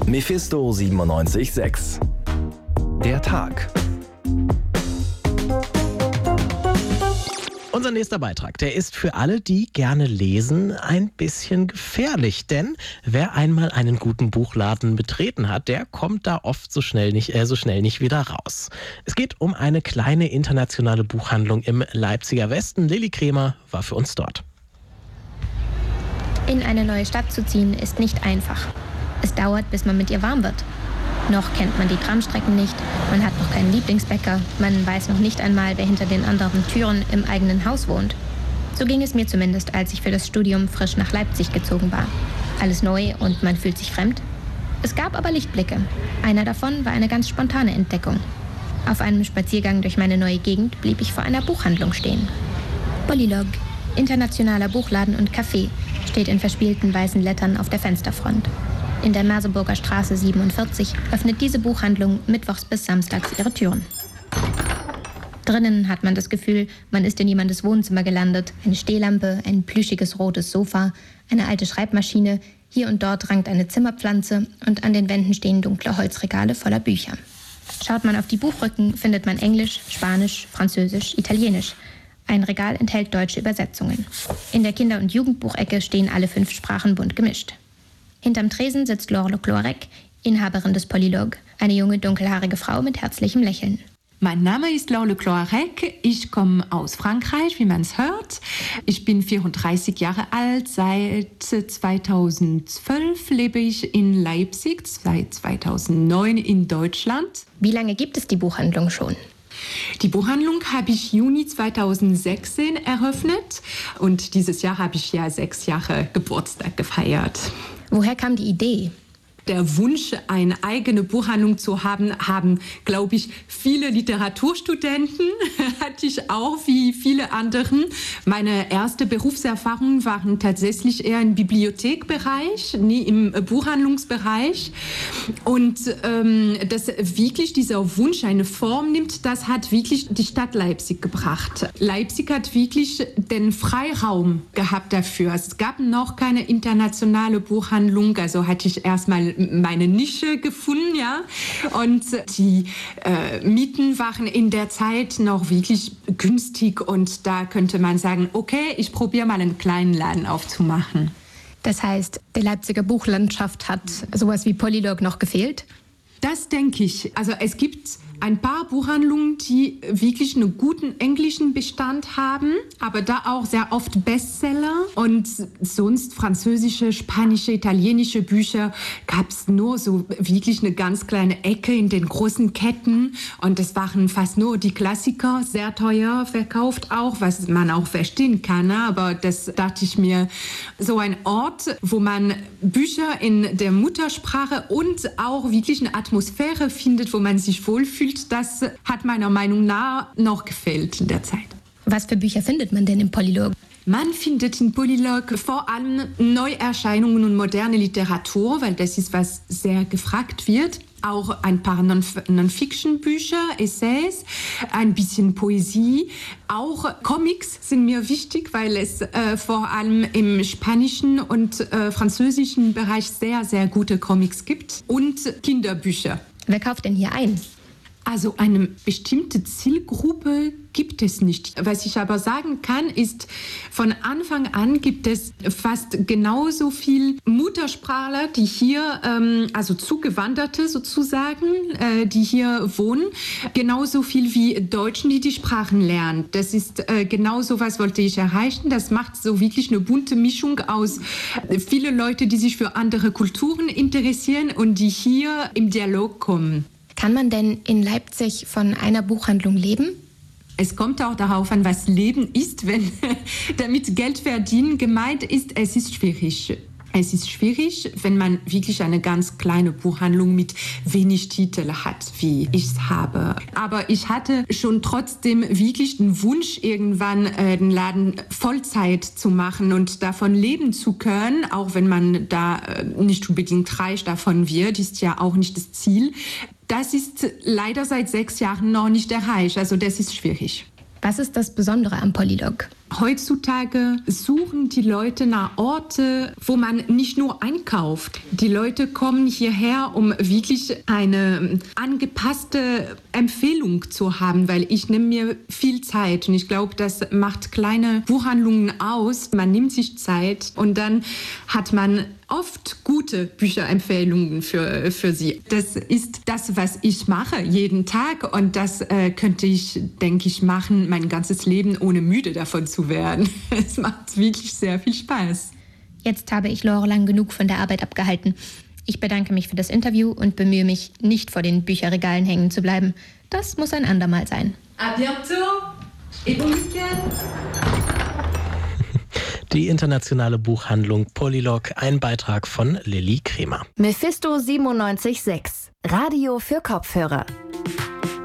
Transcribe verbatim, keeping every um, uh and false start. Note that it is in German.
Mephisto siebenundneunzig Komma sechs. Der Tag. Unser nächster Beitrag, der ist für alle, die gerne lesen, ein bisschen gefährlich. Denn wer einmal einen guten Buchladen betreten hat, der kommt da oft so schnell nicht, äh, so schnell nicht wieder raus. Es geht um eine kleine internationale Buchhandlung im Leipziger Westen. Lilly Kremer war für uns dort. In eine neue Stadt zu ziehen ist nicht einfach. Es dauert, bis man mit ihr warm wird. Noch kennt man die Tramstrecken nicht, man hat noch keinen Lieblingsbäcker, man weiß noch nicht einmal, wer hinter den anderen Türen im eigenen Haus wohnt. So ging es mir zumindest, als ich für das Studium frisch nach Leipzig gezogen war. Alles neu und man fühlt sich fremd. Es gab aber Lichtblicke. Einer davon war eine ganz spontane Entdeckung. Auf einem Spaziergang durch meine neue Gegend blieb ich vor einer Buchhandlung stehen. Polylog, internationaler Buchladen und Café, steht in verspielten weißen Lettern auf der Fensterfront. In der Merseburger Straße siebenundvierzig öffnet diese Buchhandlung mittwochs bis samstags ihre Türen. Drinnen hat man das Gefühl, man ist in jemandes Wohnzimmer gelandet. Eine Stehlampe, ein plüschiges rotes Sofa, eine alte Schreibmaschine, hier und dort rankt eine Zimmerpflanze und an den Wänden stehen dunkle Holzregale voller Bücher. Schaut man auf die Buchrücken, findet man Englisch, Spanisch, Französisch, Italienisch. Ein Regal enthält deutsche Übersetzungen. In der Kinder- und Jugendbuchecke stehen alle fünf Sprachen bunt gemischt. Hinterm Tresen sitzt Laure Leclorec, Inhaberin des Polylog, eine junge, dunkelhaarige Frau mit herzlichem Lächeln. Mein Name ist Laure Leclorec, ich komme aus Frankreich, wie man es hört. Ich bin vierunddreißig Jahre alt, seit zweitausendzwölf lebe ich in Leipzig, seit zweitausendneun in Deutschland. Wie lange gibt es die Buchhandlung schon? Die Buchhandlung habe ich Juni zweitausendsechzehn eröffnet und dieses Jahr habe ich ja sechs Jahre Geburtstag gefeiert. Woher kam die Idee? Der Wunsch, eine eigene Buchhandlung zu haben, haben, glaube ich, viele Literaturstudenten, hatte ich auch, wie viele anderen. Meine erste Berufserfahrungen waren tatsächlich eher im Bibliothekbereich, nie im Buchhandlungsbereich. Und ähm, dass wirklich dieser Wunsch eine Form nimmt, das hat wirklich die Stadt Leipzig gebracht. Leipzig hat wirklich den Freiraum gehabt dafür. Es gab noch keine internationale Buchhandlung, also hatte ich erstmal meine Nische gefunden, ja. Und die äh, Mieten waren in der Zeit noch wirklich günstig und da könnte man sagen, okay, ich probiere mal einen kleinen Laden aufzumachen. Das heißt, der Leipziger Buchlandschaft hat sowas wie Polylog noch gefehlt? Das denke ich. Also es gibt ein paar Buchhandlungen, die wirklich einen guten englischen Bestand haben, aber da auch sehr oft Bestseller. Und sonst französische, spanische, italienische Bücher gab es nur so wirklich eine ganz kleine Ecke in den großen Ketten. Und das waren fast nur die Klassiker, sehr teuer verkauft auch, was man auch verstehen kann. Aber das dachte ich mir, so ein Ort, wo man Bücher in der Muttersprache und auch wirklich eine Atmosphäre findet, wo man sich wohlfühlt, das hat meiner Meinung nach noch gefehlt in der Zeit. Was für Bücher findet man denn im Polylog? Man findet in Polylog vor allem Neuerscheinungen und moderne Literatur, weil das ist, was sehr gefragt wird. Auch ein paar Non-Fiction-Bücher, Essays, ein bisschen Poesie. Auch Comics sind mir wichtig, weil es äh, vor allem im spanischen und äh, französischen Bereich sehr, sehr gute Comics gibt. Und Kinderbücher. Wer kauft denn hier ein? Also eine bestimmte Zielgruppe gibt es nicht. Was ich aber sagen kann, ist, von Anfang an gibt es fast genauso viel Muttersprachler, die hier, ähm, also Zugewanderte sozusagen, äh, die hier wohnen, genauso viel wie Deutschen, die die Sprachen lernen. Das ist äh, genau so was wollte ich erreichen. Das macht so wirklich eine bunte Mischung aus äh, viele Leute, die sich für andere Kulturen interessieren und die hier im Dialog kommen. Kann man denn in Leipzig von einer Buchhandlung leben? Es kommt auch darauf an, was Leben ist. Wenn damit Geld verdienen gemeint ist, es ist schwierig. Es ist schwierig, wenn man wirklich eine ganz kleine Buchhandlung mit wenig Titel hat, wie ich es habe. Aber ich hatte schon trotzdem wirklich den Wunsch, irgendwann äh, den Laden Vollzeit zu machen und davon leben zu können, auch wenn man da äh, nicht unbedingt reich davon wird, ist ja auch nicht das Ziel. Das ist leider seit sechs Jahren noch nicht erreicht, also das ist schwierig. Was ist das Besondere am Polylog? Heutzutage suchen die Leute nach Orten, wo man nicht nur einkauft. Die Leute kommen hierher, um wirklich eine angepasste Empfehlung zu haben, weil ich nehme mir viel Zeit und ich glaube, das macht kleine Buchhandlungen aus. Man nimmt sich Zeit und dann hat man oft gute Bücherempfehlungen für, für sie. Das ist das, was ich mache jeden Tag und das äh, könnte ich, denke ich, machen mein ganzes Leben, ohne müde davon zu werden. Es macht wirklich sehr viel Spaß. Jetzt habe ich Laure lang genug von der Arbeit abgehalten. Ich bedanke mich für das Interview und bemühe mich, nicht vor den Bücherregalen hängen zu bleiben. Das muss ein andermal sein. À bientôt et bon week-end. Die internationale Buchhandlung Polylog, ein Beitrag von Lilly Kremer. Mephisto siebenundneunzig Komma sechs, Radio für Kopfhörer.